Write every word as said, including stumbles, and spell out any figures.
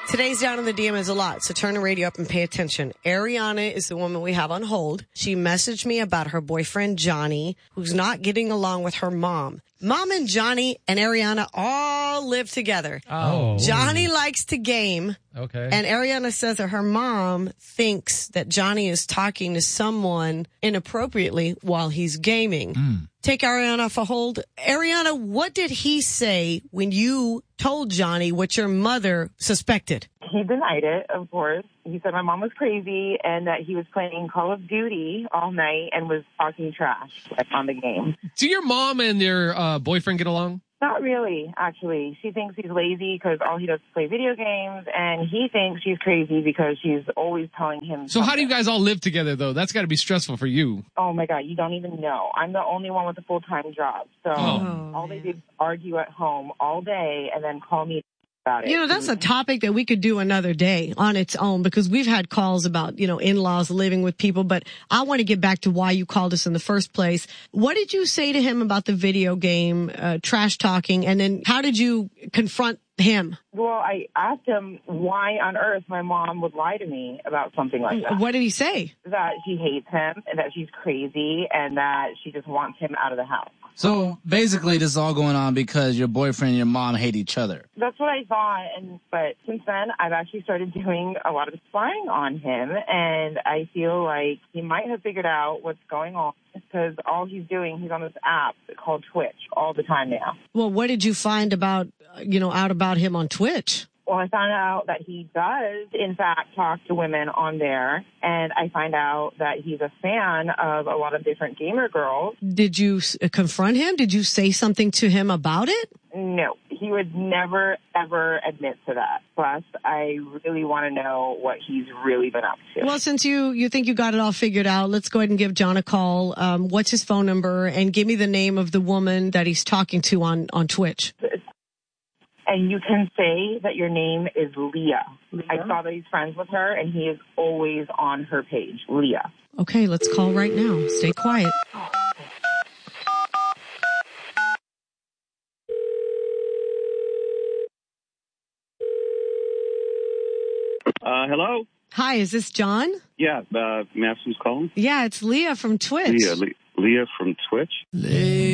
Today's Down in the D M is a lot, so turn the radio up and pay attention. Ariana is the woman we have on hold. She messaged me about her boyfriend, Johnny, who's not getting along with her mom. Mom and Johnny and Ariana all live together. Oh. Johnny likes to game. Okay. And Ariana says that her mom thinks that Johnny is talking to someone inappropriately while he's gaming. Mm. Take Ariana off a hold. Ariana, what did he say when you told Johnny what your mother suspected? He denied it, of course. He said my mom was crazy and that he was playing Call of Duty all night and was talking trash like, on the game. Do your mom and your uh, boyfriend get along? Not really, actually. She thinks he's lazy because all he does is play video games, and he thinks she's crazy because she's always telling him So something. how do you guys all live together, though? That's got to be stressful for you. Oh, my God, you don't even know. I'm the only one with a full-time job. So Oh. all they do is argue at home all day and then call me about it. You know, that's a topic that we could do another day on its own because we've had calls about, you know, in-laws living with people, but I want to get back to why you called us in the first place. What did you say to him about the video game, uh, trash talking, and then how did you confront him? Well, I asked him why on earth my mom would lie to me about something like that. What did he say? That she hates him and that she's crazy and that she just wants him out of the house. So basically, this is all going on because your boyfriend and your mom hate each other. That's what I thought, and but since then, I've actually started doing a lot of spying on him, and I feel like he might have figured out what's going on because all he's doing, he's on this app called Twitch all the time now. Well, what did you find about, you know, out about him on Twitch? Well, I found out that he does, in fact, talk to women on there, and I find out that he's a fan of a lot of different gamer girls. Did you s- confront him? Did you say something to him about it? No, he would never, ever admit to that. Plus, I really want to know what he's really been up to. Well, since you, you think you got it all figured out, let's go ahead and give John a call. Um, what's his phone number? And give me the name of the woman that he's talking to on, on Twitch. And you can say that your name is Leah. Leah. I saw that he's friends with her, and he is always on her page, Leah. Okay, let's call right now. Stay quiet. Uh, hello? Hi, is this John? Yeah, uh, may I ask who's calling? Yeah, it's Leah from Twitch. Leah, Le- Leah from Twitch?